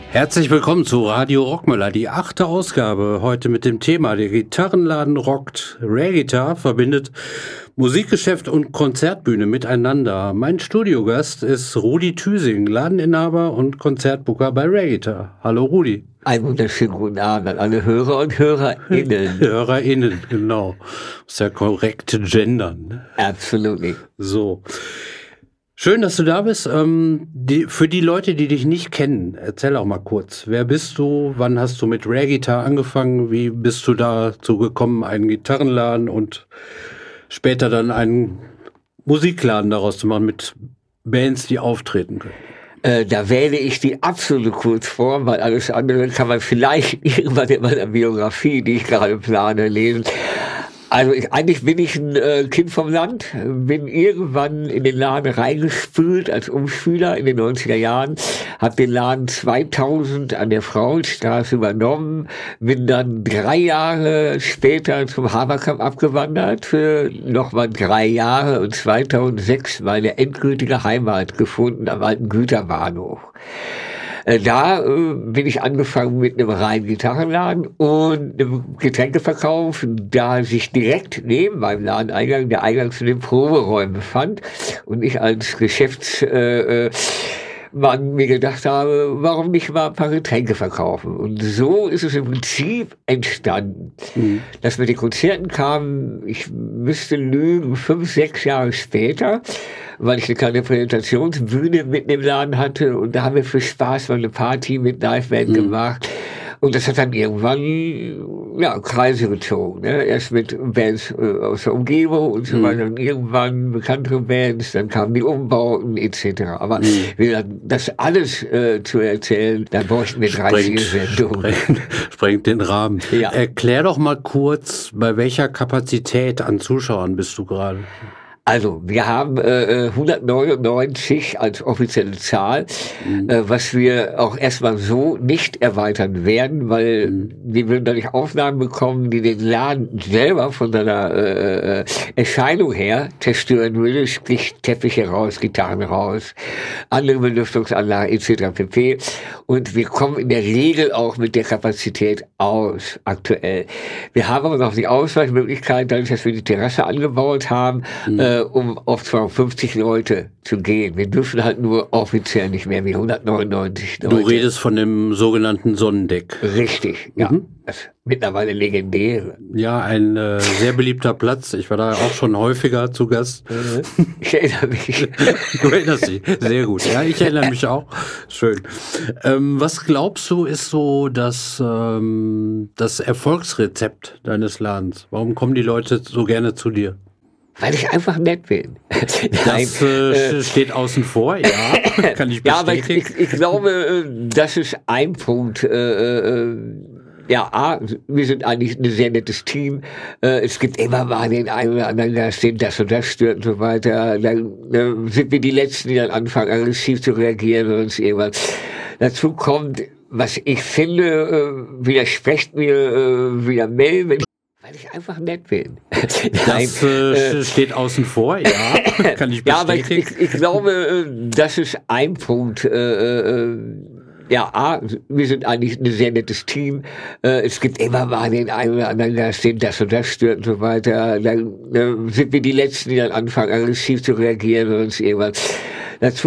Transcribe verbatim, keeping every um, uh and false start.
Herzlich willkommen zu Radio Rockmöller, die achte Ausgabe. Heute mit dem Thema: Der Gitarrenladen rockt. Rare Guitar verbindet Musikgeschäft und Konzertbühne miteinander. Mein Studiogast ist Rudi Thüsing, Ladeninhaber und Konzertbooker bei Rare Guitar. Hallo Rudi. Einen wunderschönen guten Abend an alle Hörer und HörerInnen. HörerInnen, genau. Muss ja korrekt gendern. Absolut. So. Schön, dass du da bist. Ähm, die, für die Leute, die dich nicht kennen, erzähl auch mal kurz. Wer bist du? Wann hast du mit Rare Guitar angefangen? Wie bist du dazu gekommen, einen Gitarrenladen und später dann einen Musikladen daraus zu machen mit Bands, die auftreten können? Äh, da wähle ich die absolute Kurzform, weil alles andere kann man vielleicht irgendwann in meiner Biografie, die ich gerade plane, lesen. Also ich, eigentlich bin ich ein äh, Kind vom Land, bin irgendwann in den Laden reingespült als Umspüler in den neunziger Jahren, habe den Laden zweitausend an der Frauenstraße übernommen, bin dann drei Jahre später zum Haberkamp abgewandert, für nochmal drei Jahre und zweitausendsechs meine endgültige Heimat gefunden am alten Güterbahnhof. Da äh, bin ich angefangen mit einem reinen Gitarrenladen und einem Getränkeverkauf, da sich direkt neben meinem Ladeneingang der Eingang zu den Proberäumen befand und ich als Geschäftsmann äh, äh, mir gedacht habe, warum nicht mal ein paar Getränke verkaufen? Und so ist es im Prinzip entstanden. Mhm. Das mit den Konzerten kam, ich müsste lügen, fünf, sechs Jahre später, weil ich eine kleine Präsentationsbühne mitten im Laden hatte und da haben wir für Spaß mal eine Party mit Liveband mhm. gemacht. Und das hat dann irgendwann, ja, Kreise gezogen, ne? Erst mit Bands äh, aus der Umgebung und so mhm. weiter, und irgendwann bekanntere Bands, dann kamen die Umbauten et cetera. Aber mhm. das alles äh, zu erzählen, da bräuchten wir drei, vier Sendungen. Sprengt, sprengt den Rahmen. Ja. Erklär doch mal kurz, bei welcher Kapazität an Zuschauern bist du gerade? Also, wir haben äh, hundertneunundneunzig als offizielle Zahl, mhm. äh, was wir auch erstmal so nicht erweitern werden, weil mhm. wir würden dadurch Aufnahmen bekommen, die den Laden selber von seiner äh, Erscheinung her zerstören würde, sprich Teppiche raus, Gitarren raus, andere Belüftungsanlagen et cetera pp. Und wir kommen in der Regel auch mit der Kapazität aus, aktuell. Wir haben aber noch die Ausweichmöglichkeit, dadurch, dass wir die Terrasse angebaut haben, mhm. äh, um auf zweihundertfünfzig Leute zu gehen. Wir dürfen halt nur offiziell nicht mehr wie hundertneunundneunzig Leute. Du redest von dem sogenannten Sonnendeck. Richtig, ja. Mhm. Das ist mittlerweile legendär. Ja, ein äh, sehr beliebter Platz. Ich war da auch schon häufiger zu Gast. Ich erinnere mich. Du erinnerst dich, sehr gut. Ja, ich erinnere mich auch. Schön. Ähm, was glaubst du, ist so das, ähm, das Erfolgsrezept deines Ladens? Warum kommen die Leute so gerne zu dir? Weil ich einfach nett bin. Das äh, äh, steht außen vor, ja, kann ich bestätigen. Ja, aber ich, ich, ich glaube, das ist ein Punkt. Äh, äh, ja, A, wir sind eigentlich ein sehr nettes Team. Äh, es gibt immer mal den einen oder anderen Gast, den das und das stört und so weiter. Dann äh, sind wir die Letzten, die dann anfangen, aggressiv zu reagieren oder sonst irgendwas. Dazu kommt, was ich finde, äh, widerspricht mir äh, wieder Mel, wenn Weil ich einfach nett bin. Das äh, steht außen vor, ja, kann ich bestätigen. Ja, aber ich, ich, ich glaube, das ist ein Punkt. Äh, äh, ja, A, wir sind eigentlich ein sehr nettes Team. Äh, es gibt immer mal den einen oder anderen Gast, den das und das stört und so weiter. Dann äh, sind wir die Letzten, die dann anfangen, aggressiv zu reagieren oder sonst irgendwas. Dazu